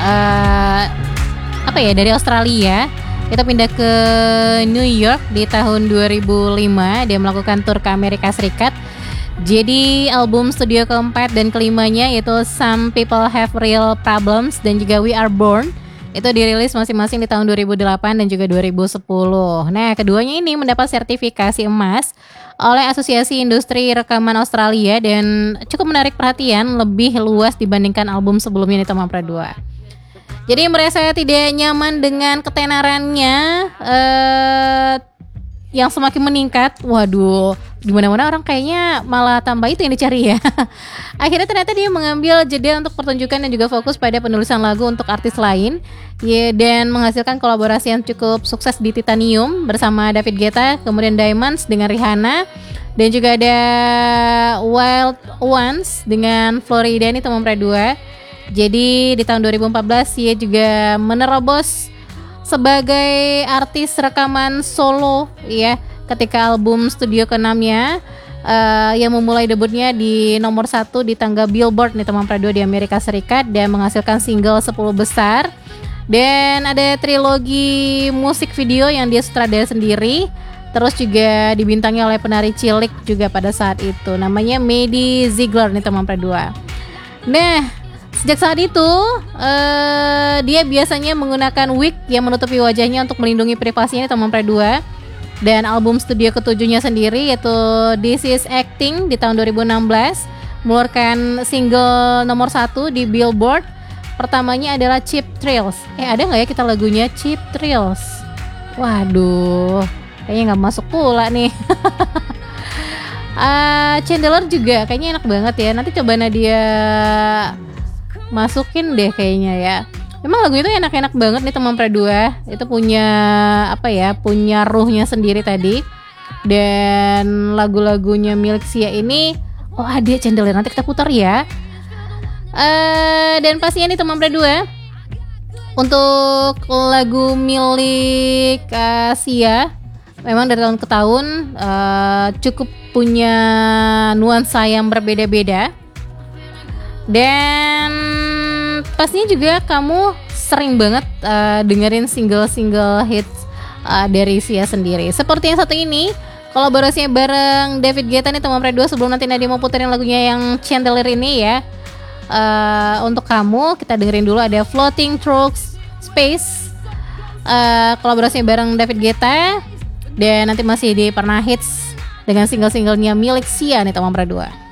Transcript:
apa ya, dari Australia. Itu pindah ke New York di tahun 2005. Dia melakukan tur ke Amerika Serikat. Jadi album studio keempat dan kelimanya yaitu Some People Have Real Problems dan juga We Are Born itu dirilis masing-masing di tahun 2008 dan juga 2010. Nah, keduanya ini mendapat sertifikasi emas oleh Asosiasi Industri Rekaman Australia dan cukup menarik perhatian lebih luas dibandingkan album sebelumnya di Tom Pradua. Jadi merasa tidak nyaman dengan ketenarannya yang semakin meningkat. Waduh, di mana-mana orang kayaknya malah tambah itu yang dicari ya. Akhirnya ternyata dia mengambil jeda untuk pertunjukan dan juga fokus pada penulisan lagu untuk artis lain ya, dan menghasilkan kolaborasi yang cukup sukses di Titanium bersama David Guetta, kemudian Diamonds dengan Rihanna, dan juga ada Wild Ones dengan Florida ini Tom Pradua. Jadi di tahun 2014 dia juga menerobos sebagai artis rekaman solo ya, ketika album studio ke-6-nya yang memulai debutnya di nomor 1 di tangga Billboard nih Tom Pradua di Amerika Serikat dan menghasilkan single 10 besar. Dan ada trilogi musik video yang dia sutradara sendiri. Terus juga dibintangi oleh penari cilik juga pada saat itu, namanya Maddie Ziegler nih Tom Pradua. Nah, sejak saat itu dia biasanya menggunakan wig yang menutupi wajahnya untuk melindungi privasinya Tom Pradua. Dan album studio ke-7-nya sendiri yaitu This Is Acting di tahun 2016 mengeluarkan single nomor 1 di Billboard. Pertamanya adalah Cheap Thrills. Ada nggak ya kita lagunya Cheap Thrills? Waduh, kayaknya nggak masuk pula nih. Chandler juga kayaknya enak banget ya. Nanti coba Nadia masukin deh kayaknya ya. Memang lagu itu enak-enak banget nih Tom Pradua. Itu punya apa ya, punya ruhnya sendiri tadi. Dan lagu-lagunya milik Sia ini, oh ada Chandler, nanti kita putar ya. Dan pastinya nih Tom Pradua untuk lagu milik Sia memang dari tahun ke tahun cukup punya nuansa yang berbeda-beda. Dan pastinya juga kamu sering banget dengerin single-single hits dari Sia sendiri. Seperti yang satu ini, kolaborasinya bareng David Guetta nih Tom Pradua. Sebelum nanti Nadia mau puterin lagunya yang Chandler ini ya, untuk kamu kita dengerin dulu ada Floating Through Space, kolaborasinya bareng David Guetta. Dan nanti masih di Pernah Hits dengan single-singlenya milik Sia nih Tom Pradua.